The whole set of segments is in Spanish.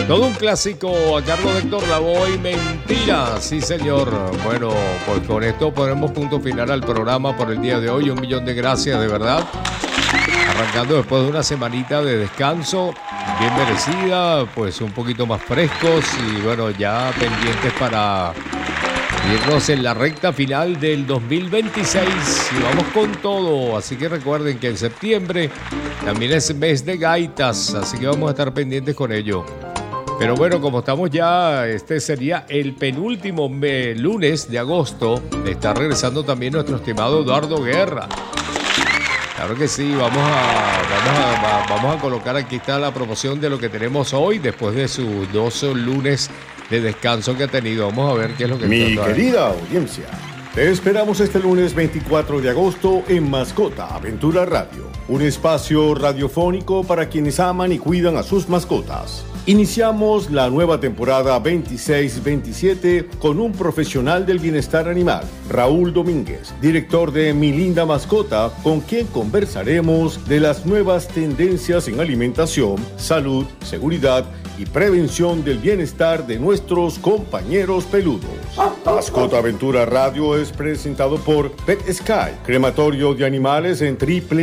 Todo un clásico a cargo de Héctor Lavoe, Mentira, sí señor. Bueno, pues con esto ponemos punto final al programa por el día de hoy. 1.000.000 de gracias, de verdad. Arrancando después de una semanita de descanso, bien merecida, pues un poquito más frescos y bueno, ya pendientes para irnos en la recta final del 2026 y vamos con todo. Así que recuerden que en septiembre también es mes de gaitas, así que vamos a estar pendientes con ello. Pero bueno, como estamos ya, este sería el penúltimo lunes de agosto. Está regresando también nuestro estimado Eduardo Guerra. Claro que sí, vamos a colocar, aquí está la promoción de lo que tenemos hoy, después de sus 2 lunes de descanso que ha tenido. Vamos a ver qué es lo que Mi querida audiencia, te esperamos este lunes 24 de agosto en Mascota Aventura Radio, un espacio radiofónico para quienes aman y cuidan a sus mascotas. Iniciamos la nueva temporada 26-27 con un profesional del bienestar animal, Raúl Domínguez, director de Mi Linda Mascota, con quien conversaremos de las nuevas tendencias en alimentación, salud, seguridad y prevención del bienestar de nuestros compañeros peludos. Mascota Aventura Radio es presentado por Pet Sky, crematorio de animales en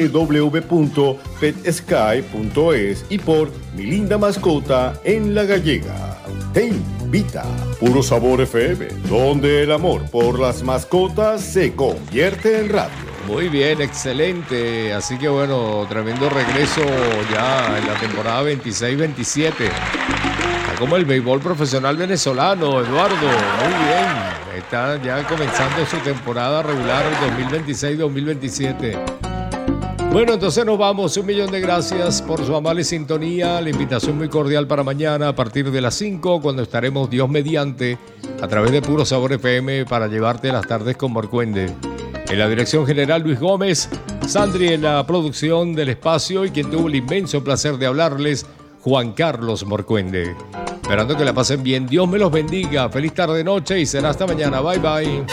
www.petsky.es y por Mi Linda Mascota en La Gallega. Te invita Puro Sabor FM, donde el amor por las mascotas se convierte en radio. Muy bien, excelente. Así que bueno, tremendo regreso ya en la temporada 26-27. Está como el béisbol profesional venezolano, Eduardo. Muy bien. Está ya comenzando su temporada regular 2026-2027. Bueno, entonces nos vamos. 1.000.000 de gracias por su amable sintonía. La invitación muy cordial para mañana a partir de las 5, cuando estaremos, Dios mediante, a través de Puro Sabor FM para llevarte las tardes con Morcuende. En la dirección general, Luis Gómez, Sandri en la producción del espacio y quien tuvo el inmenso placer de hablarles, Juan Carlos Morcuende. Esperando que la pasen bien. Dios me los bendiga. Feliz tarde-noche y será hasta mañana. Bye, bye.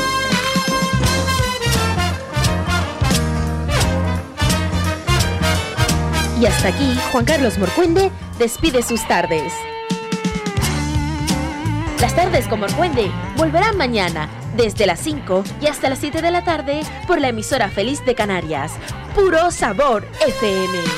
Y hasta aquí, Juan Carlos Morcuende despide sus tardes. Las tardes con Morcuende volverán mañana, desde las 5 y hasta las 7 de la tarde, por la emisora Feliz de Canarias. Puro Sabor FM.